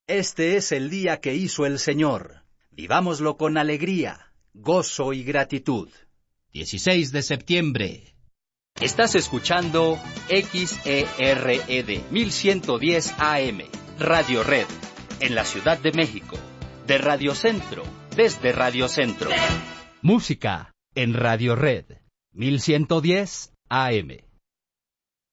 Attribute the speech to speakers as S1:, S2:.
S1: Este es el día que hizo el Señor. Vivámoslo con alegría, gozo y gratitud.
S2: 16 de septiembre.
S3: Estás escuchando XERED 1110 AM, Radio Red, en la Ciudad de México. De Radio Centro, desde Radio Centro.
S2: Música en Radio Red 1110 AM.